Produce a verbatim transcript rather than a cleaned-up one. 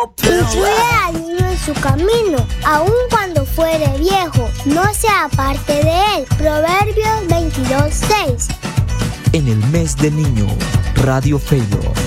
Instruye al niño en su camino, aun cuando fuere viejo, no se aparte de él. Proverbios veintidós, seis. En el mes del niño, Radio Faith